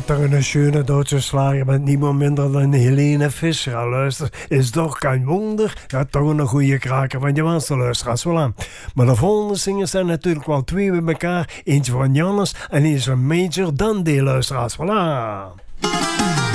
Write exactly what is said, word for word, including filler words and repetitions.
dat er een schöne Duitse slager met niemand minder dan Helene Fischer luistert, is toch geen wonder. Ja, toch een goede kraker van je wanste luisteraars. Voilà. Maar de volgende zingers zijn natuurlijk wel twee bij elkaar. Eentje van Jannes en eentje van Major Dundee luisteraars. Voilà.